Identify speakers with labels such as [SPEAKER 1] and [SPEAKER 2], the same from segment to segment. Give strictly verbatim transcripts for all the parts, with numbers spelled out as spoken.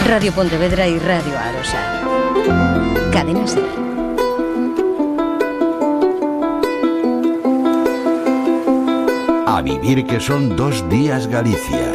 [SPEAKER 1] Radio Pontevedra y Radio Arosa. Cadena SER.
[SPEAKER 2] A vivir que son dos días Galicia.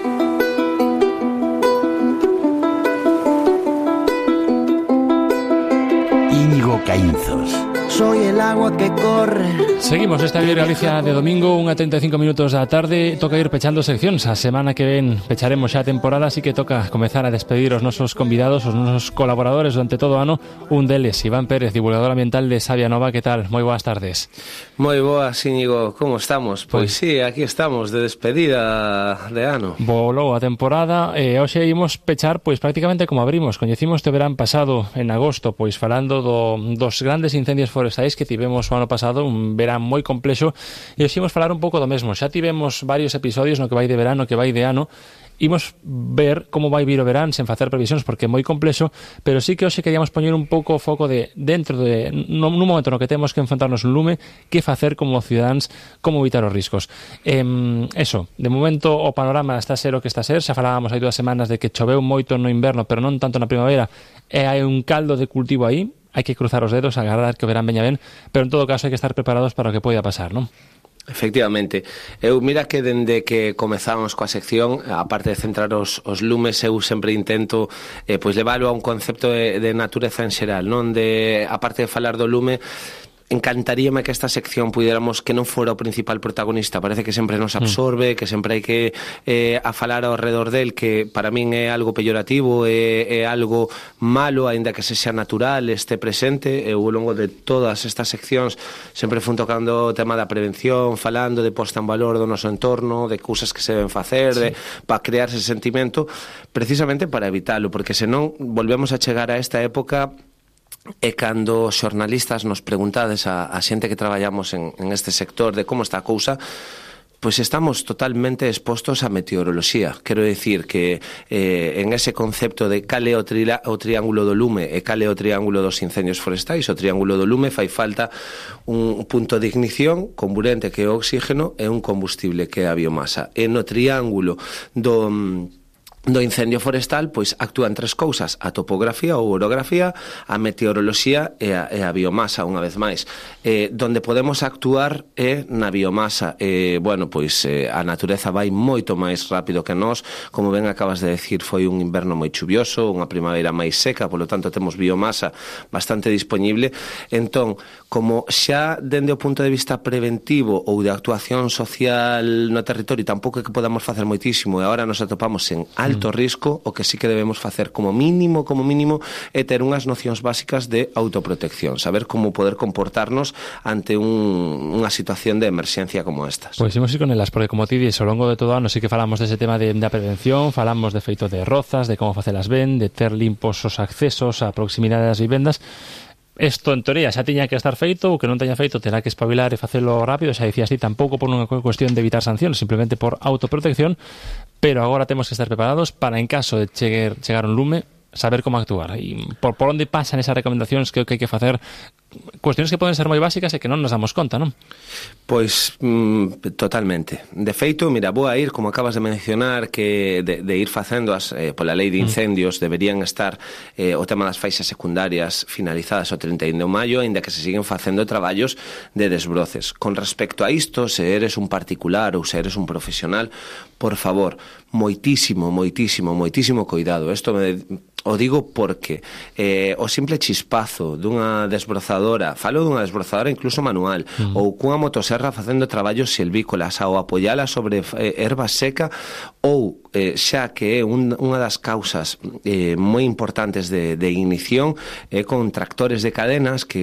[SPEAKER 2] Íñigo Caínzos.
[SPEAKER 3] Soy el agua que corre.
[SPEAKER 4] Seguimos esta Vivir Galicia de domingo, unha treinta e cinco minutos da tarde. Toca ir pechando seccións. A semana que ven pecharemos xa a temporada, así que toca comezar a despedir os nosos convidados, os nosos colaboradores durante todo o ano. Un deles, Iván Pérez, divulgador ambiental de Sabia Nova. Que tal? Moi boas tardes.
[SPEAKER 5] Moi boas, Íñigo. Como estamos? Pois pues, sí, aquí estamos de despedida de ano.
[SPEAKER 4] Volou a temporada e hoxe imos pechar pois prácticamente como abrimos. Coñecimos este verán pasado en agosto, pois falando do, dos grandes incendios forestais que tivemos o ano pasado, un verán moi complexo, e hoxe imos falar un pouco do mesmo. Xa tivemos varios episodios no que vai de verano, no que vai de ano. Imos ver como vai vir o verán sen facer previsións porque é moi complexo, pero sí que hoxe queríamos poñer un pouco o foco de dentro de nun momento no que temos que enfrontarnos un lume, que facer como cidadáns, como evitar os riscos. Eh, eso, de momento o panorama está a ser o que está a ser. Xa falábamos hai dúas semanas de que choveu moito no inverno, pero non tanto na primavera, e hai un caldo de cultivo aí. Hai que cruzar os dedos, agardar que o verán veña ben, pero en todo caso hai que estar preparados para o que poida pasar, non?
[SPEAKER 5] Efectivamente. Eu, mira que dende que comezamos coa sección, aparte de centrar os, os lumes, eu sempre intento eh, pois leválo a un concepto de, de natureza en xeral, non? De, aparte de falar do lume, encantaríame que esta sección pudiéramos que non fora o principal protagonista. Parece que sempre nos absorbe, mm. que sempre hai que eh, a falar ao redor del, que para min é algo peyorativo, é, é algo malo, aínda que se sea natural, este presente. Eu ao longo de todas estas seccións sempre fun tocando o tema da prevención, falando de posta en valor do noso entorno, de cousas que se deben facer, sí. de, para crear ese sentimento, precisamente para evitalo, porque senón volvemos a chegar a esta época. E cando os xornalistas nos preguntades a, a xente que traballamos en, en este sector de como está a cousa, pois estamos totalmente expostos á meteoroloxía. Quero dicir que eh, en ese concepto de cal é o, trila, o triángulo do lume e cal é o triángulo dos incendios forestais, o triángulo do lume fai falta un punto de ignición comburente que é o oxígeno e un combustible que é a biomasa. E no triángulo do... do incendio forestal, pois actúan tres cousas: a topografía ou orografía, a meteoroloxía e a, e a biomasa, unha vez máis. Eh, donde podemos actuar é na biomasa. Eh, bueno, pois eh, a natureza vai moito máis rápido que nós. Como ben acabas de decir, foi un inverno moi chuvioso, unha primavera máis seca, polo tanto temos biomasa bastante disponible. Entón, como xa dende o punto de vista preventivo ou de actuación social no territorio tampouco é que podamos facer moitísimo, e agora nos atopamos en alto risco, o que sí que debemos facer como mínimo, como mínimo, é ter unhas nocións básicas de autoprotección, saber como poder comportarnos ante un, unha situación de emerxencia como estas.
[SPEAKER 4] Pois imos ir con elas, porque como ti dis, ao longo de todo o ano sí que falamos dese tema de, da prevención, falamos de feito de rozas, de como facelas ben, de ter limpos os accesos, a proximidade das vivendas. Isto, en teoría, xa tiña que estar feito, o que non teña feito terá que espabilar e facelo rápido. Xa dicía así, tampouco por unha cuestión de evitar sancións, simplemente por autoprotección, pero agora temos que estar preparados para, en caso de chegar, chegar un lume, saber como actuar. E por, por onde pasan esas recomendacións que, que hai que facer, cuestións que poden ser moi básicas e que non nos damos conta, non?
[SPEAKER 5] Pois, mm, totalmente. De feito, mira, vou a ir, como acabas de mencionar, que de, de ir facendo as, eh, pola lei de incendios, mm. deberían estar eh, o tema das faixas secundarias finalizadas o trinta e un de maio, aínda que se siguen facendo traballos de desbroces. Con respecto a isto, se eres un particular ou se eres un profesional, por favor, moitísimo, moitísimo, moitísimo cuidado. Isto me... O digo porque eh, o simple chispazo dunha desbrozadora, falo dunha desbrozadora incluso manual, uh-huh. ou cunha motoserra facendo traballos silvícolas, ou apoiala sobre eh, erva seca, ou eh, xa que é un, unha das causas eh, moi importantes de, de ignición, eh, con tractores de cadenas que